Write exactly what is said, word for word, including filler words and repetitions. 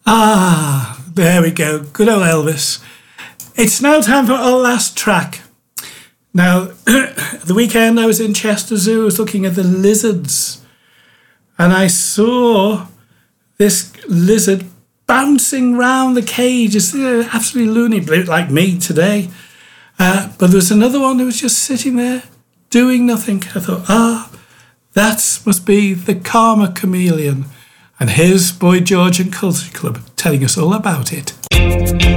Ah, there we go. Good old Elvis. It's now time for our last track. Now, the weekend I was in Chester Zoo, I was looking at the lizards, and I saw this lizard bouncing round the cage. It's uh, absolutely loony, like me today. Uh, but there was another one that was just sitting there doing nothing. I thought, ah, that must be the Karma Chameleon. And here's Boy George and Culture Club telling us all about it.